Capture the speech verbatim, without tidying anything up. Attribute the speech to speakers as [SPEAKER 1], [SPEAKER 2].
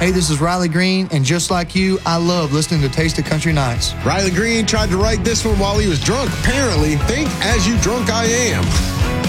[SPEAKER 1] Hey, this is Riley Green, and just like you, I love listening to Taste of Country Nights.
[SPEAKER 2] Riley Green tried to write this one while he was drunk, apparently. Think as you drunk I am.